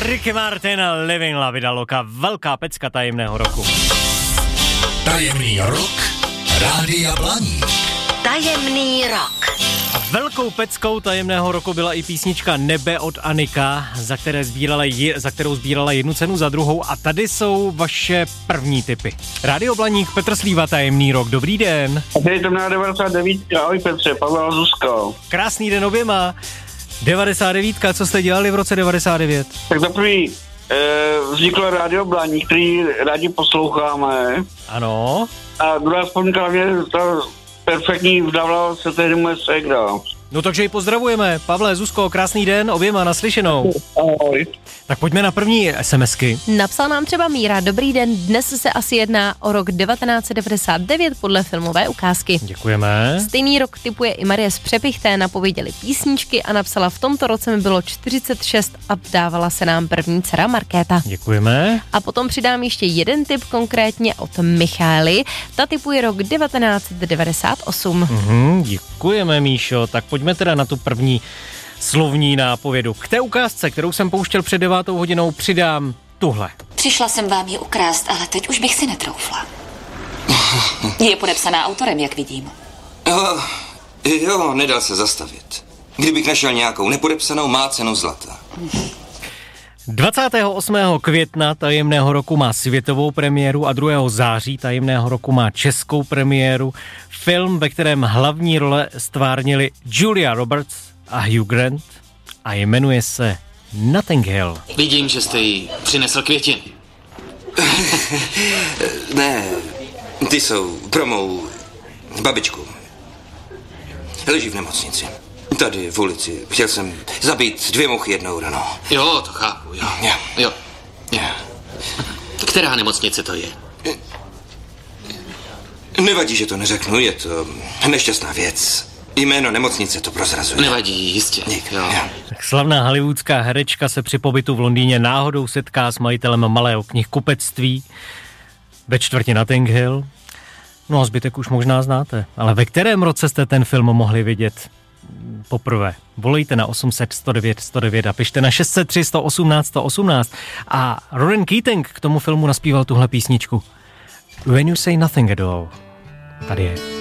Ricky Martin, Living La Vida Loca, velká pecka tajemného roku. Tajemný rok Rádia Blaník. Tajemný rok. A velkou peckou tajemného roku byla i písnička Nebe od Anika, za kterou sbírala jednu cenu za druhou. A tady jsou vaše první tipy. Rádio Blaník, Petr Slíva, tajemný rok. Dobrý den. Tady to měla 99. Ahoj Petře, Pavel Zuzko. Krásný den oběma. 99. Co jste dělali v roce 99? Tak za prvý vzniklo Rádio Blaník, který rádi posloucháme. Ano. A druhá vzpomínka mě ta perfektní vdávala se tehdy moje ségra. No takže ji pozdravujeme. Pavle, Zuzko, krásný den oběma, naslyšenou. Ahoj. Tak pojďme na první SMSky. Napsal nám třeba Míra, dobrý den, dnes se asi jedná o rok 1999 podle filmové ukázky. Děkujeme. Stejný rok typuje i Marie z Přepichté, napověděli písničky a napsala, v tomto roce mi bylo 46 a vdávala se nám první dcera Markéta. Děkujeme. A potom přidám ještě jeden tip, konkrétně od Michály, ta typuje rok 1998. Děkujeme, Míšo. Tak pojďme teda na tu první slovní nápovědu. K té ukázce, kterou jsem pouštěl před 9 hodinou, přidám tuhle. Přišla jsem vám ji ukrást, ale teď už bych si netroufla. Je podepsaná autorem, jak vidím. Jo, nedal se zastavit. Kdybych našel nějakou nepodepsanou, má cenu zlata. 28. května tajemného roku má světovou premiéru a 2. září tajemného roku má českou premiéru. Film, ve kterém hlavní role stvárnili Julia Roberts a Hugh Grant a jmenuje se Notting Hill. Vidím, že jste jí přinesl květiny. Ne, ty jsou pro mou babičku. Leží v nemocnici. Tady v ulici. Chtěl jsem zabít 2 muchy jednou ranou. Jo, to chápu, jo. Jo. Která nemocnice to je? Nevadí, že to neřeknu, je to nešťastná věc. Jméno nemocnice to prozrazuje. Nevadí, jistě. Jo. Tak slavná hollywoodská herečka se při pobytu v Londýně náhodou setká s majitelem malého knihkupectví ve čtvrti Notting Hill. No a zbytek už možná znáte. Ale ve kterém roce jste ten film mohli vidět poprvé? Volejte na 800 109 109 a pište na 603 118 118. A Ronan Keating k tomu filmu naspíval tuhle písničku. When you say nothing at all. Tady je.